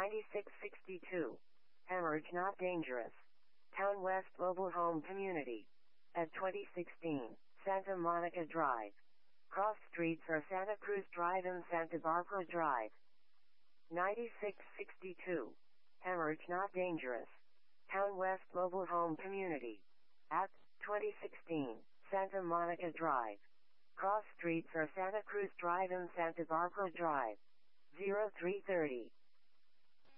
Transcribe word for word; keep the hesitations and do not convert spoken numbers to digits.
ninety-six sixty-two. Hemorrhage not dangerous. Town West Mobile Home Community. At twenty sixteen, Santa Monica Drive. Cross streets are Santa Cruz Drive and Santa Barbara Drive. ninety-six sixty-two. Hemorrhage not dangerous. Town West Mobile Home Community. At twenty sixteen, Santa Monica Drive. Cross streets are Santa Cruz Drive and Santa Barbara Drive. zero three thirty.